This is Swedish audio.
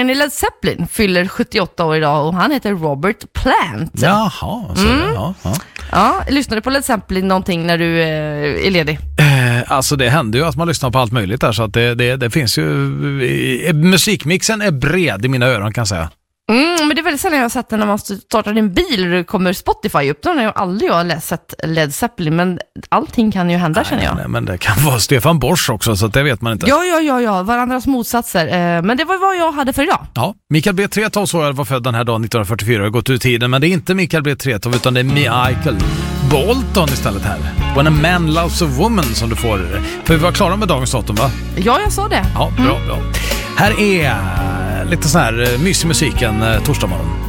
Sångaren i Led Zeppelin fyller 78 år idag och han heter Robert Plant. Jaha, så ja. Ja, lyssnar du på Led Zeppelin någonting när du är ledig? Alltså det händer ju att man lyssnar på allt möjligt där, så att det finns ju... Musikmixen är bred i mina öron, kan jag säga. Men det är väldigt sällan jag har sett när man startar din bil och det kommer Spotify upp. Då har jag aldrig sett Led Zeppelin, men allting kan ju hända, känner jag. Nej, men det kan vara Stefan Borsch också, så det vet man inte. Ja, varandras motsatser. Men det var vad jag hade för idag. Ja, Mikael B. Tretow var född den här dagen 1944 och gått ut tiden, men det är inte Mikael B. Tretow utan det är Michael Bolton istället här. When a man loves a woman, som du får. För vi var klara med dagens datum, va? Ja, jag sa det. Ja, bra. Här är lite sån här mysig musik en torsdag morgon.